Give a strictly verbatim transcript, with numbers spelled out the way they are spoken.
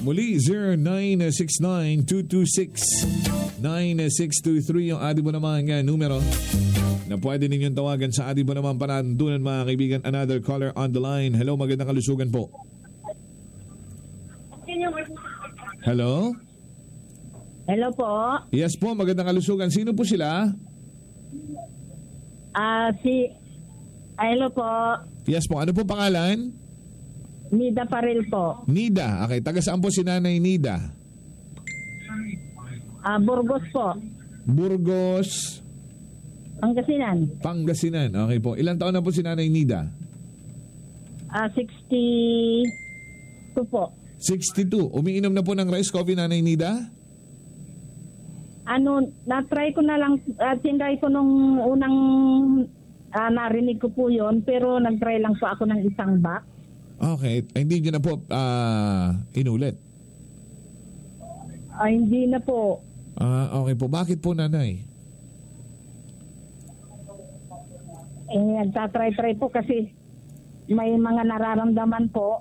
Muli, zero nine six nine two two six nine six two three yung adi mo naman nga numero na pwede ninyong tawagan sa adi mo naman panandunan mga kaibigan. Another caller on the line. Hello, magandang kalusugan po. Hello? Hello po. Yes po, magandang kalusugan. Sino po sila? Ah, si Hello po. Yes po, ano po pangalan? Nida Paril po. Nida. Okay, taga saan po si Nanay Nida? Ah, Burgos po. Burgos, Pangasinan. Pangasinan. Okay po. Ilang taon na po si Nanay Nida? Ah, sixty-two po. sixty-two. Umiinom na po ng rice coffee, Nanay Nida? Ano, na-try ko na lang, uh, tinry ko nung unang uh, narinig ko po yon, pero nag-try lang po ako ng isang box. Okay. Ay, hindi nyo na po uh, inulit? Ay, hindi na po. Ah, okay po. Bakit po, Nanay? Eh, nagtatry-try po kasi may mga nararamdaman po.